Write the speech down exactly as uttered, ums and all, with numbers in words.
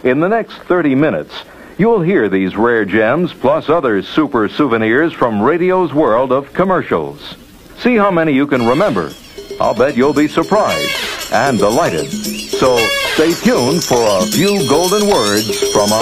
In the next thirty minutes, you'll hear these rare gems plus other super souvenirs from radio's world of commercials. See how many you can remember. I'll bet you'll be surprised and delighted. So stay tuned for a few golden words from our